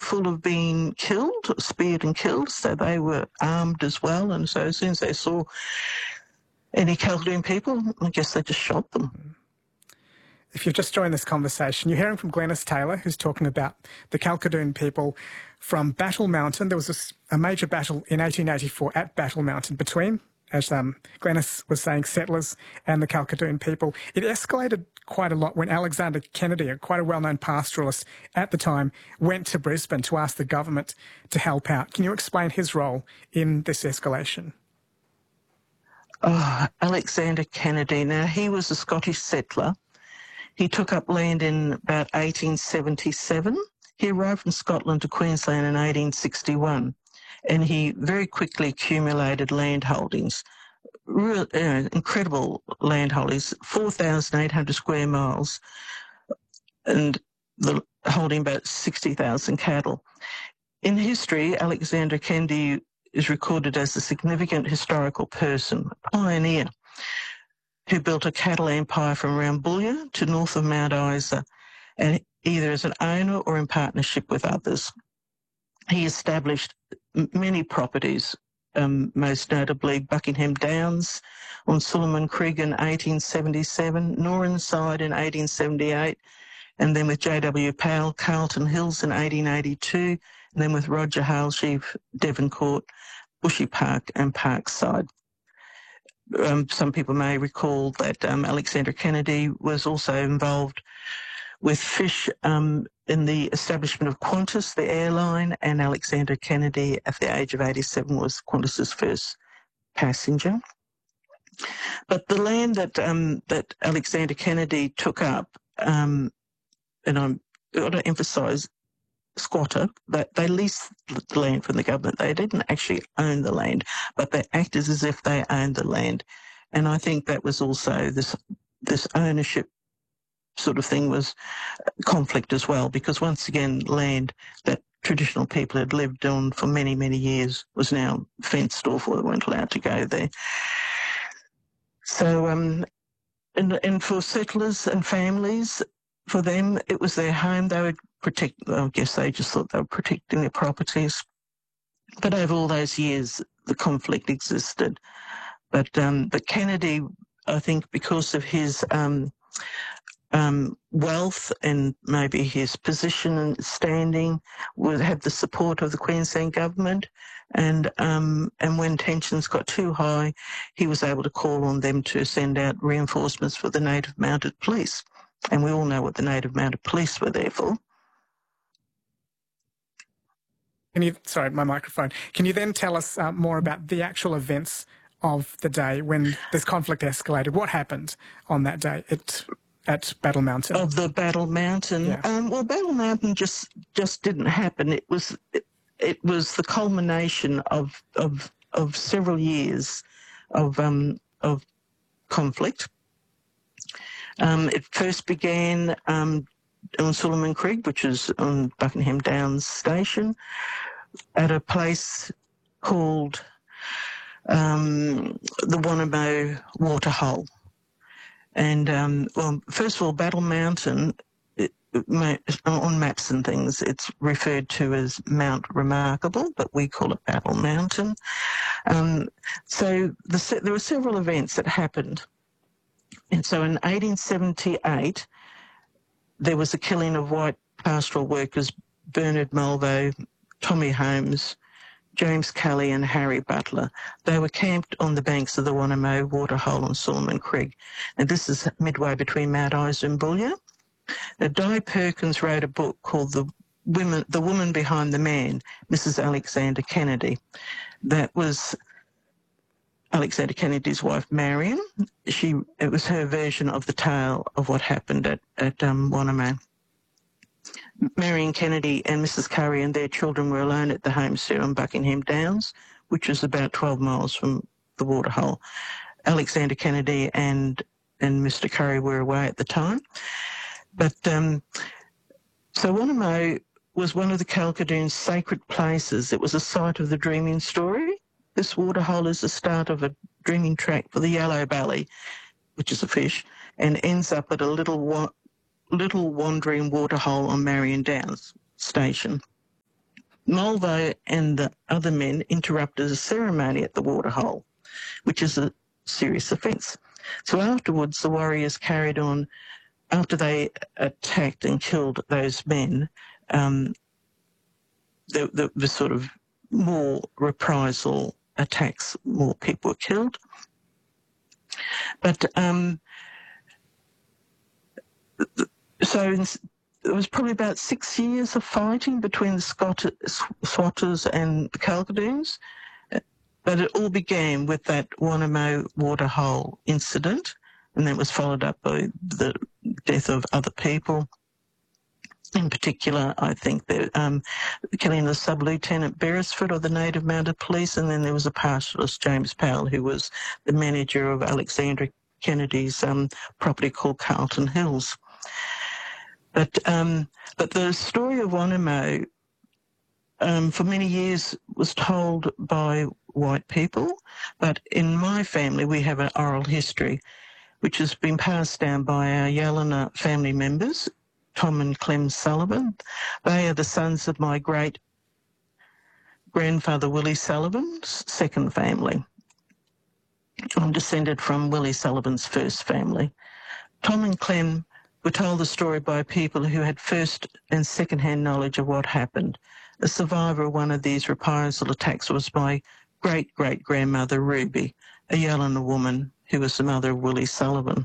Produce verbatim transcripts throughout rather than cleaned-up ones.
fearful of being killed, speared and killed, so they were armed as well. And so as soon as they saw any Kalkadoon people, I guess they just shot them. If you've just joined this conversation, you're hearing from Glenys Taylor, who's talking about the Kalkadoon people from Battle Mountain. There was a, a major battle in eighteen eighty-four at Battle Mountain between, as um, Glenys was saying, settlers and the Kalkadoon people. It escalated quite a lot when Alexander Kennedy, quite a well-known pastoralist at the time, went to Brisbane to ask the government to help out. Can you explain his role in this escalation? Oh, Alexander Kennedy. Now, he was a Scottish settler. He took up land in about eighteen seventy-seven. He arrived from Scotland to Queensland in eighteen sixty-one, and he very quickly accumulated land holdings, real, uh, incredible land holdings, four thousand eight hundred square miles, and the, holding about sixty thousand cattle. In history, Alexander Kennedy is recorded as a significant historical person, a pioneer, who built a cattle empire from Rambouillet to north of Mount Isa, and either as an owner or in partnership with others. He established many properties, um, most notably Buckingham Downs on Suliman Creek in eighteen seventy-seven, Norenside in eighteen seventy-eight, and then with J W Powell, Carlton Hills in eighteen eighty-two, and then with Roger Halsheaf, Devoncourt, Bushy Park and Parkside. Um, some people may recall that um, Alexander Kennedy was also involved with Fish um, in the establishment of Qantas, the airline, and Alexander Kennedy, at the age of eighty-seven, was Qantas's first passenger. But the land that um, that Alexander Kennedy took up, um, and I'm got to emphasise, squatter, that they leased the land from the government. They didn't actually own the land, but they acted as if they owned the land. And I think that was also this this ownership sort of thing was conflict as well, because once again, land that traditional people had lived on for many, many years was now fenced off, or they weren't allowed to go there. So, um, and, and for settlers and families, for them, it was their home. They would protect, I guess they just thought they were protecting their properties. But over all those years, the conflict existed. But um, but Kennedy, I think, because of his um, um, wealth and maybe his position and standing, would have the support of the Queensland government. And um, and when tensions got too high, he was able to call on them to send out reinforcements for the Native Mounted Police. And we all know what the Native Mounted Police were there for. Can you, sorry, my microphone. Can you then tell us uh, more about the actual events of the day when this conflict escalated? What happened on that day at, at Battle Mountain? Of the Battle Mountain? Yeah. Um, well, Battle Mountain just just didn't happen. It was it, it was the culmination of of of several years of um, of conflict. Um, it first began um, on Suliman Creek, which is on Buckingham Downs Station, at a place called um, the Wanamo Waterhole. And, um, well, first of all, Battle Mountain, it, it may, on maps and things, it's referred to as Mount Remarkable, but we call it Battle Mountain. Um, so the, there were several events that happened. And so in eighteen seventy-eight, there was a killing of white pastoral workers, Bernard Mulvey, Tommy Holmes, James Kelly and Harry Butler. They were camped on the banks of the Wanamo Waterhole on Suliman Creek. And this is midway between Mount Isa and Boulia. Now, Di Perkins wrote a book called The Women, The Woman Behind the Man, Missus Alexander Kennedy. That was Alexander Kennedy's wife, Marion. She, it was her version of the tale of what happened at, at um, Wanamo. Marion Kennedy and Missus Curry and their children were alone at the homestead on Buckingham Downs, which is about twelve miles from the waterhole. Alexander Kennedy and and Mister Curry were away at the time. But um, so Wanamo was one of the Kalkadoon's sacred places. It was a site of the dreaming story. This waterhole is the start of a dreaming track for the yellow belly, which is a fish, and ends up at a little wa- little wandering waterhole on Marion Downs Station. Mulvo and the other men interrupted a ceremony at the waterhole, which is a serious offence. So afterwards, the warriors carried on, after they attacked and killed those men, um, there, there was sort of more reprisal attacks, more people were killed. But um, so in, there was probably about six years of fighting between the Scott, Swatters and the Kalkadoons, but it all began with that Wanamo waterhole incident, and that was followed up by the death of other people. In particular, I think the um, killing the Sub-Lieutenant Beresford of the Native Mounted Police, and then there was a pastoralist, James Powell, who was the manager of Alexander Kennedy's um, property called Carlton Hills. But um, but the story of Wanamo, um, for many years, was told by white people, but in my family we have an oral history which has been passed down by our Yalana family members, Tom and Clem Sullivan. They are the sons of my great-grandfather Willie Sullivan's second family. I'm descended from Willie Sullivan's first family. Tom and Clem were told the story by people who had first and second-hand knowledge of what happened. A survivor of one of these reprisal attacks was my great-great-grandmother Ruby, a Yalana woman who was the mother of Willie Sullivan.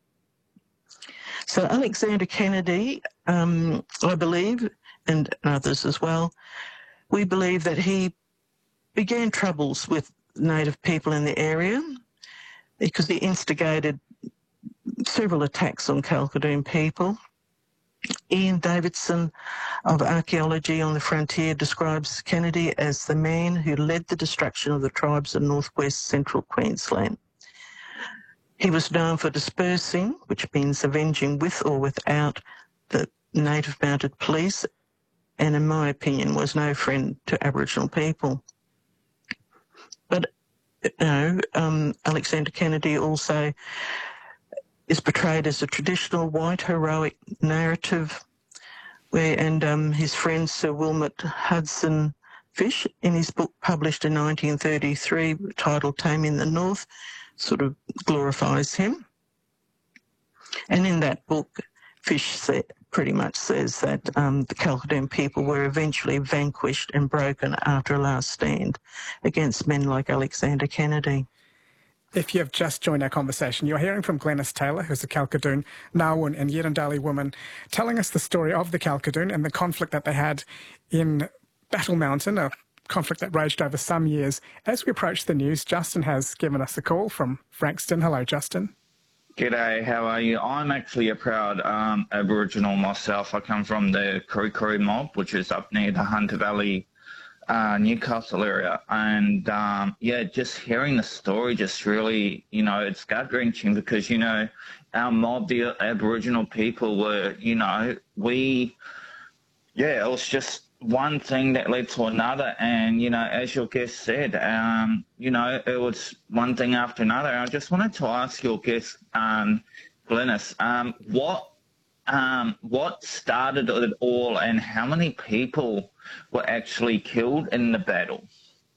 So Alexander Kennedy, um, I believe, and others as well, we believe that he began troubles with Native people in the area because he instigated several attacks on Kalkadoon people. Ian Davidson of Archaeology on the Frontier describes Kennedy as the man who led the destruction of the tribes of northwest central Queensland. He was known for dispersing, which means avenging with or without the Native Mounted Police, and in my opinion was no friend to Aboriginal people. But, you know, um, Alexander Kennedy also is portrayed as a traditional white heroic narrative, where and um, his friend Sir Wilmot Hudson Fish, in his book published in nineteen thirty-three titled Taming the North, sort of glorifies him. And in that book, Fish said, pretty much says that um, the Kalkadoon people were eventually vanquished and broken after a last stand against men like Alexander Kennedy. If you have just joined our conversation, you're hearing from Glenys Taylor, who's a Kalkadoon, Nawun and Yirrindali woman, telling us the story of the Kalkadoon and the conflict that they had in Battle Mountain, a conflict that raged over some years. As we approach the news, Justin has given us a call from Frankston. Hello, Justin. G'day, how are you? I'm actually a proud um, Aboriginal myself. I come from the Koori Koori mob, which is up near the Hunter Valley, uh, Newcastle area. And, um, yeah, just hearing the story just really, you know, it's gut-wrenching because, you know, our mob, the Aboriginal people were, you know, we, yeah, it was just one thing that led to another, and you know, as your guest said, um, you know, it was one thing after another. I just wanted to ask your guest, um, Glenys, um, what um, what started it all, and how many people were actually killed in the battle?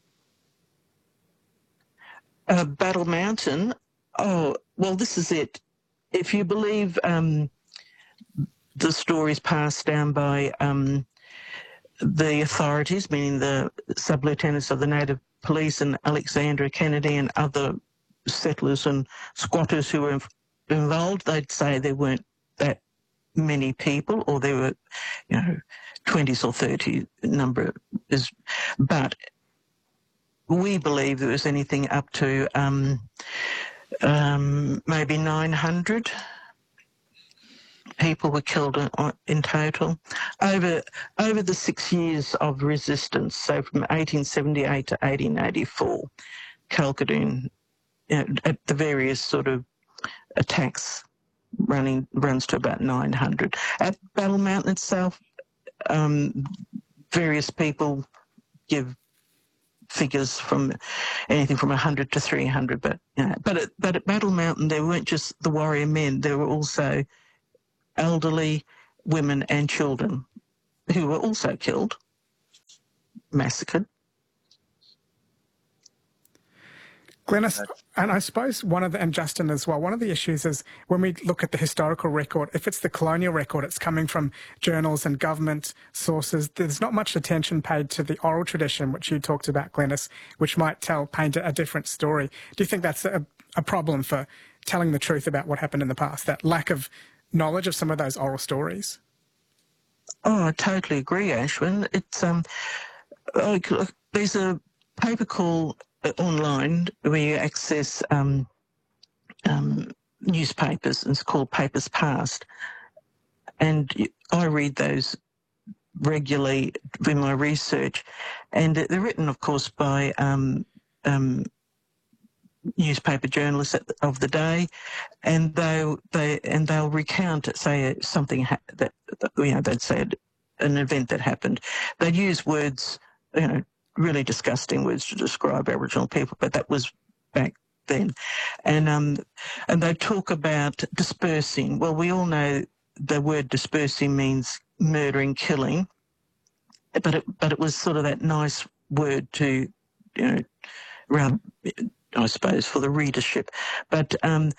Uh, Battle Mountain. Oh, well, this is it. If you believe um, the stories passed down by um, the authorities, meaning the sub-lieutenants of the Native Police and Alexander Kennedy and other settlers and squatters who were involved, they'd say there weren't that many people, or there were, you know, twenties or thirty number. Is, but we believe there was anything up to um, um, maybe nine hundred. People were killed in total over over the six years of resistance. So from eighteen seventy-eight to eighteen eighty-four, Kalkadoon, you know, at the various sort of attacks, running runs to about nine hundred. At Battle Mountain itself, um, various people give figures from anything from one hundred to three hundred. But you know, but at, but at Battle Mountain, there weren't just the warrior men. There were also elderly women and children who were also killed. massacred. Glenys, and I suppose one of the, and Justin as well, one of the issues is when we look at the historical record, if it's the colonial record, it's coming from journals and government sources. There's not much attention paid to the oral tradition, which you talked about, Glenys, which might tell, paint a different story. Do you think that's a, a problem for telling the truth about what happened in the past, that lack of knowledge of some of those oral stories? Oh, I totally agree, Ashwin. It's, um, like, there's a paper called online where you access um, um, newspapers, and it's called Papers Past, and I read those regularly in my research, and they're written, of course, by um, um, newspaper journalists of the day, and they they and they'll recount, say, something ha- that you know they'd said an event that happened. They'd use words, you know, really disgusting words to describe Aboriginal people, but that was back then. And um, and they talk about dispersing. Well, we all know the word dispersing means murdering, killing, but it but it was sort of that nice word to, you know, around, I suppose, for the readership. But um,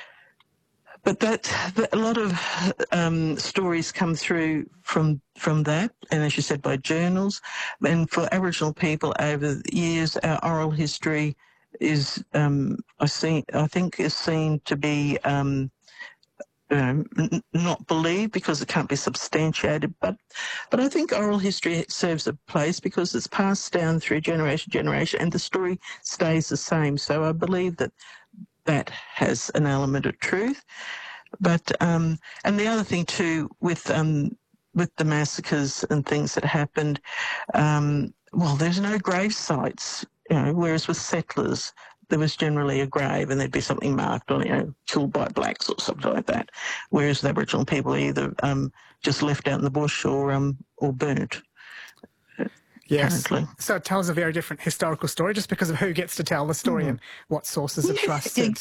But that, that a lot of um, stories come through from from that, and as you said, by journals. And for Aboriginal people over the years, our oral history is, um, I see, I think, is seen to be um, um, n- not believed because it can't be substantiated. But but I think oral history serves a place because it's passed down through generation to generation, and the story stays the same. So I believe that that has an element of truth. But um, and the other thing too, with um, with the massacres and things that happened, um, well, there's no grave sites, you know. Whereas with settlers, there was generally a grave and there'd be something marked on, you know, killed by blacks or something like that. Whereas the Aboriginal people are either um, just left out in the bush or um, or burnt. Yes. Currently. So it tells a very different historical story just because of who gets to tell the story mm. and what sources are trusted.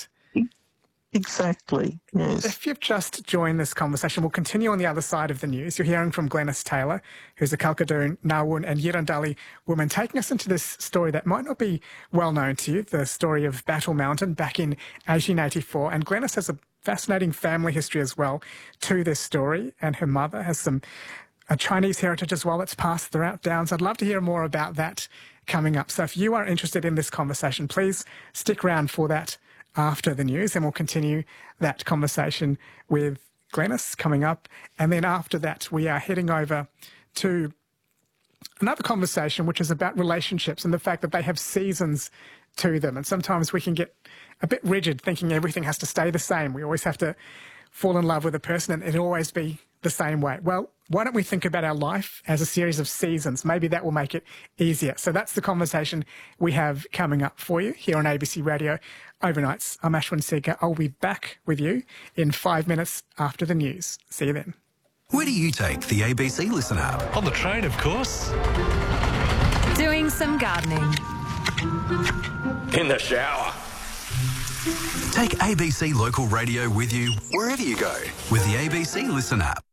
Exactly, yes. If you've just joined this conversation, we'll continue on the other side of the news. You're hearing from Glenys Taylor, who's a Kalkadoon, Nawun and Yirrindali woman, taking us into this story that might not be well known to you, the story of Battle Mountain back in eighteen eighty-four. And Glenys has a fascinating family history as well to this story, and her mother has some a Chinese heritage as well that's passed throughout Downs. I'd love to hear more about that coming up. So if you are interested in this conversation, please stick around for that after the news, and we'll continue that conversation with Glenys coming up. And then after that, we are heading over to another conversation, which is about relationships and the fact that they have seasons to them. And sometimes we can get a bit rigid, thinking everything has to stay the same. We always have to fall in love with a person and it'll always be the same way. Well, why don't we think about our life as a series of seasons? Maybe that will make it easier. So that's the conversation we have coming up for you here on A B C Radio Overnights. I'm Ashwin Seeker. I'll be back with you in five minutes after the news. See you then. Where do you take the A B C Listen app? On the train, of course. Doing some gardening. In the shower. Take A B C Local Radio with you wherever you go with the A B C Listen app.